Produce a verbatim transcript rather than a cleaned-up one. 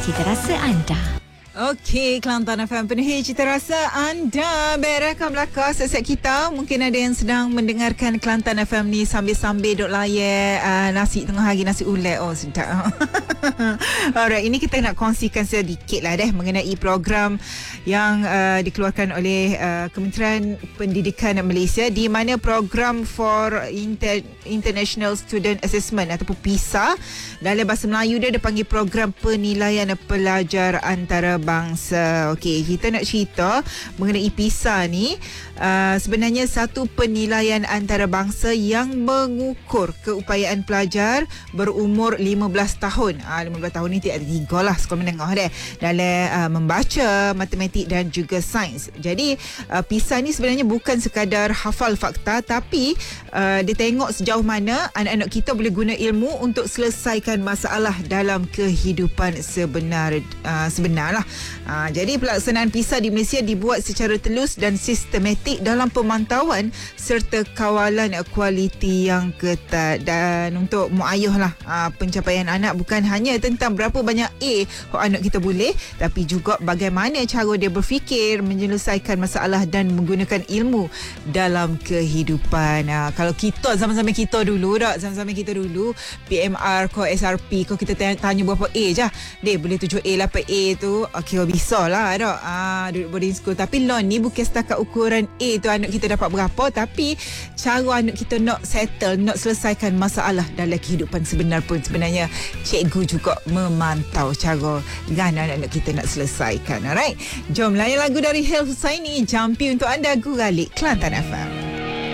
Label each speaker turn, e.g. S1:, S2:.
S1: cita rasa anda.
S2: Okey, Kelantan F M penuhi cita rasa anda. Berakam belakang set-set kita. Mungkin ada yang sedang mendengarkan Kelantan F M ni sambil-sambil duk layak uh, nasi tengah hari, nasi ulat. Oh, sedap. Alright, ini kita nak kongsikan sedikit lah deh mengenai program yang uh, dikeluarkan oleh uh, Kementerian Pendidikan Malaysia, di mana program for Inter- International Student Assessment ataupun PISA, dalam bahasa Melayu dia dipanggil program penilaian pelajar antara bangsa. Okey, kita nak cerita mengenai PISA ni. Uh, sebenarnya satu penilaian antarabangsa yang mengukur keupayaan pelajar berumur lima belas tahun. Uh, lima belas tahun ni ada tiga lah sekolah menengah deh, dalam uh, membaca, matematik dan juga sains. Jadi uh, PISA ni sebenarnya bukan sekadar hafal fakta, tapi uh, dia tengok sejauh mana anak-anak kita boleh guna ilmu untuk selesaikan masalah dalam kehidupan sebenar uh, sebenar lah. Uh, jadi pelaksanaan PISA di Malaysia dibuat secara telus dan sistematik dalam pemantauan serta kawalan kualiti yang ketat. Dan untuk muayuh lah uh, pencapaian anak bukan hanya tentang berapa banyak A yang anak kita boleh, tapi juga bagaimana cara dia berfikir, menyelesaikan masalah dan menggunakan ilmu dalam kehidupan. Uh, kalau kita zaman-zaman kita dulu tak, zaman-zaman kita dulu P M R ko S R P ko kita tanya, tanya berapa A je. Dia boleh tujuh A, lapan A tu okey, bisa lah tak? Ah, duduk boarding school. Tapi loan ni bukan setakat ukuran A tu anak kita dapat berapa, tapi cara anak kita nak settle, nak selesaikan masalah dalam kehidupan sebenar pun sebenarnya cikgu juga memantau cara gana anak-anak kita nak selesaikan. Alright, jom layan lagu dari Hel Husaini, Jampi untuk anda, Guralik, Kelantan F M.